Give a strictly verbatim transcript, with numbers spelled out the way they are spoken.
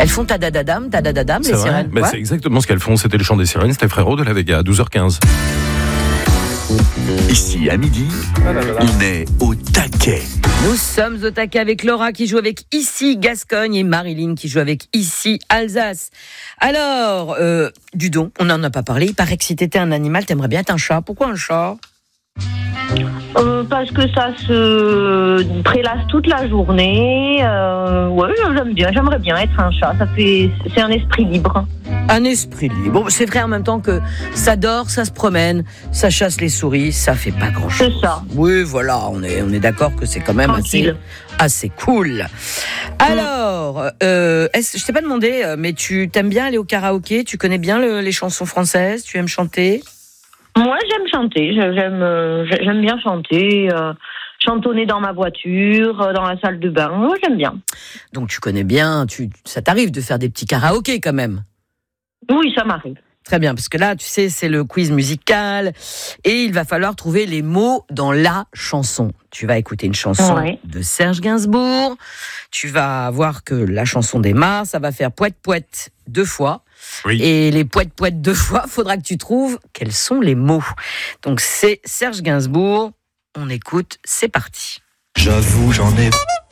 Elles font tadadadam, tadadadam, les C'est vrai, sirènes. mais Ouais. c'est exactement ce qu'elles font. C'était le chant des sirènes, c'était Frérot de la Vega, à douze heures quinze. Ici, à midi, on est au taquet. Nous sommes au taquet avec Laura qui joue avec Ici Gascogne et Marilyn qui joue avec Ici Alsace. Alors, euh, Dudon, on n'en a pas parlé. Il paraît que si t'étais un animal, t'aimerais bien être un chat. Pourquoi un chat ? Euh, parce que ça se prélasse toute la journée. Euh, ouais, j'aime bien. J'aimerais bien être un chat. Ça fait, c'est un esprit libre. Un esprit libre. Bon, c'est vrai en même temps que ça dort, ça se promène, ça chasse les souris, ça fait pas grand-chose. C'est ça. Oui, voilà, on est, on est d'accord que c'est quand même assez, Tranquille. assez cool. Alors, euh, est-ce, je t'ai pas demandé, mais tu t'aimes bien aller au karaoké ? Tu connais bien le- les chansons françaises ? Tu aimes chanter ? Moi, j'aime chanter. J'aime, euh, j'aime bien chanter. Euh, chantonner dans ma voiture, euh, dans la salle de bain. Moi, j'aime bien. Donc tu connais bien, tu, ça t'arrive de faire des petits karaokés quand même ? Oui, ça m'arrive. Très bien, parce que là, tu sais, c'est le quiz musical et il va falloir trouver les mots dans la chanson. Tu vas écouter une chanson Ouais. de Serge Gainsbourg, tu vas voir que la chanson démarre, ça va faire poète poète deux fois. Oui. Et les poète poète deux fois, faudra que tu trouves quels sont les mots. Donc c'est Serge Gainsbourg, on écoute, c'est parti. J'avoue, j'en ai